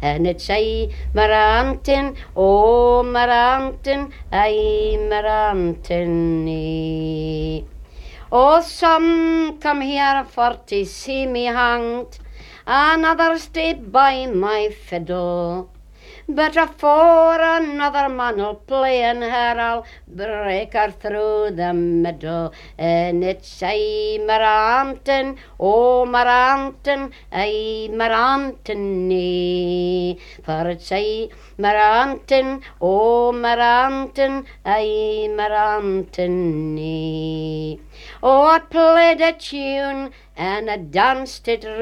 and it's a Marantin, oh Marantin, a Marantin. Oh, some come here for to see me hanged, and others stay by my fiddle. But afore another man'll play in her, I'll break her through the middle. And it's a Marantin, oh Marantin, a Marantini. For it's a Marantin, oh Marantin, a Marantini. Oh, I played a tune and I danced it